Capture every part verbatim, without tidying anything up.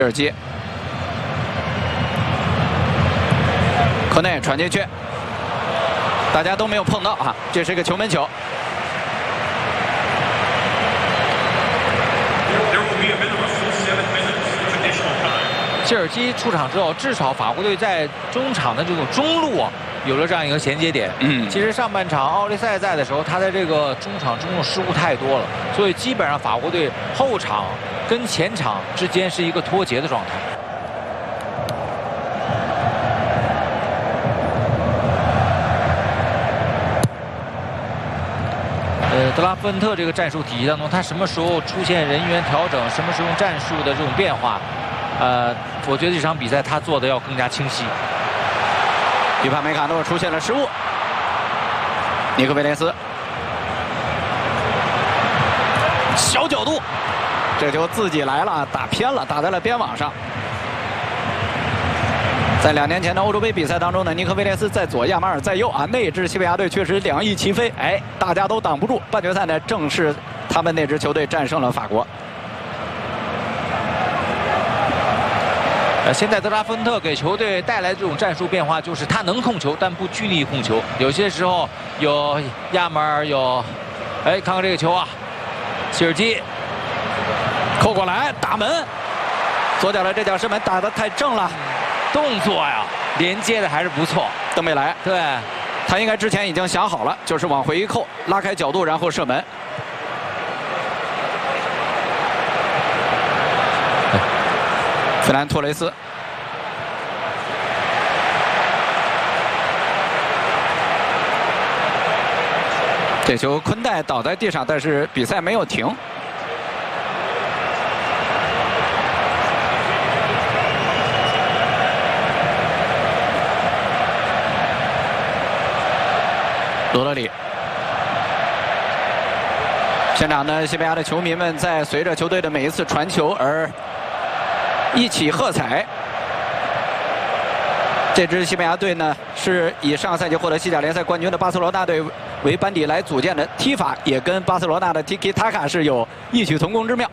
尔基，科内传进去，大家都没有碰到啊，这是一个球门球。 谢尔基出场之后，至少法国队在中场的这种中路啊，有了这样一个衔接点。 嗯， 其实上半场奥利塞在的时候，他在这个中场中路失误太多了，所以基本上法国队后场跟前场之间是一个脱节的状态。呃，德拉夫恩特这个战术体系当中，他什么时候出现人员调整，什么时候用战术的这种变化？ 呃，我觉得这场比赛他做的要更加清晰。 迪帕梅卡诺出现了失误，尼克维雷斯小角度，这球自己来了，打偏了，打在了边网上。在两年前的欧洲杯比赛当中呢，尼克维雷斯在左，亚马尔在右啊，那支西班牙队确实两翼齐飞，哎，大家都挡不住。半决赛呢，正是他们那支球队战胜了法国。 呃，现在德拉芬特给球队带来的这种战术变化，就是他能控球，但不拘泥控球。有些时候有亚马尔，有，哎，看看这个球啊，谢尔基扣过来打门，左脚的这脚射门打得太正了， 动作呀，连接的还是不错。 登贝莱， 对， 他应该之前已经想好了，就是往回一扣，拉开角度，然后射门。 费兰托雷斯，这球昆代倒在地上，但是比赛没有停。罗德里，现场呢，西班牙的球迷们在随着球队的每一次传球而 一起喝彩。这支西班牙队呢，是以上赛季获得西甲联赛冠军的巴塞罗那队为班底来组建的，踢法也跟巴塞罗那的 Tiki Taka 是有异曲同工之妙。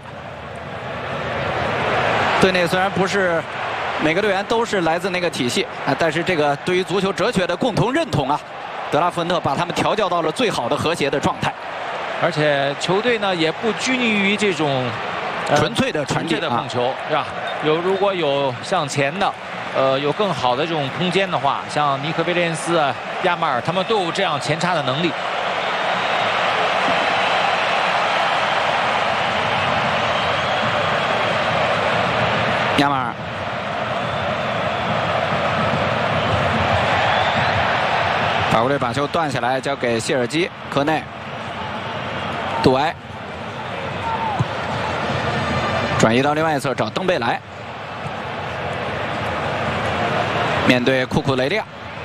队内虽然不是每个队员都是来自那个体系啊，但是这个对于足球哲学的共同认同啊，德拉福恩特把他们调教到了最好的和谐的状态。而且球队呢也不拘泥于这种纯粹的传递的控球，是吧？有如果有向前的，呃，有更好的这种空间的话，像尼克威廉斯啊、亚马尔，他们都有这样前插的能力。 亚马尔，法国队把球断下来，交给谢尔基、科内、杜埃。 转移到另外一侧找登贝莱，面对库库雷利亚，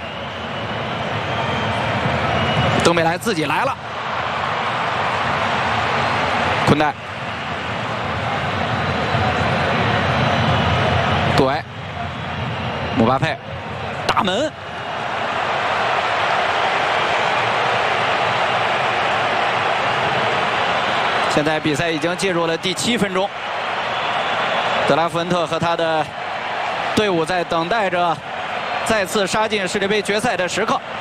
登贝莱自己来了，昆代，杜埃，姆巴佩，打门，现在比赛已经进入了第七分钟。 德拉福恩特和他的队伍在等待着再次杀进世界杯决赛的时刻。